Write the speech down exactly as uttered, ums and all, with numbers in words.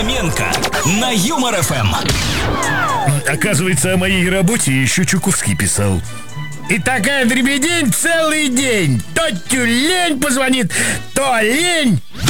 Фоменко на Юмор ФМ. Оказывается, о моей работе еще Чуковский писал. И такая дребедень целый день. То тюлень позвонит, то олень.